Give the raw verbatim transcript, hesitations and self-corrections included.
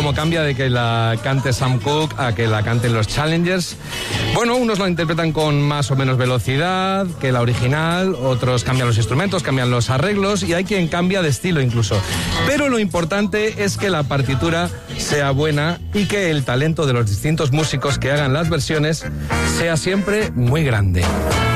como cambia de que la cante Sam Cooke a que la canten los Challengers. Bueno, unos la interpretan con más o menos velocidad que la original, otros cambian los instrumentos, cambian los arreglos y hay quien cambia de estilo incluso. Pero lo importante es que la partitura sea buena y que el talento de los distintos músicos que hagan las versiones sea siempre muy grande.